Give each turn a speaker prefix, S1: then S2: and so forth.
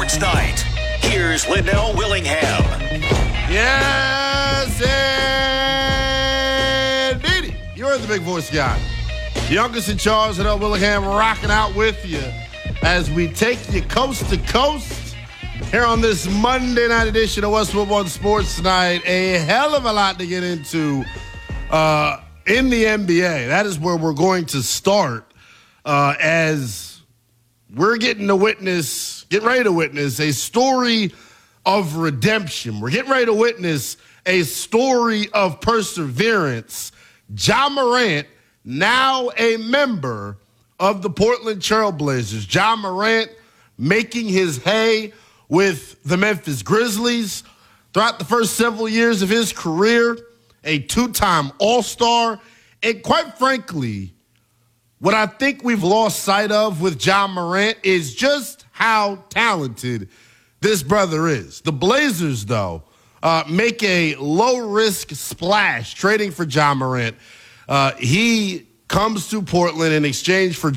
S1: Sports Night. Here's Linnell Willingham.
S2: Yes, indeed. You're the big voice guy. Youngest in charge, Linnell Willingham, rocking out with you as we take you coast to coast here on this Monday night edition of Westwood One Sports Night. A hell of a lot to get into in the NBA. That is where we're going to start as we're getting ready to witness a story of redemption. We're getting ready to witness a story of perseverance. Ja Morant, now a member of the Portland Trail Blazers. Ja Morant making his hay with the Memphis Grizzlies. Throughout the first several years of his career, a two-time All-Star. And quite frankly, what I think we've lost sight of with Ja Morant is just how talented this brother is. The Blazers, though, make a low-risk splash trading for Ja Morant. He comes to Portland in exchange for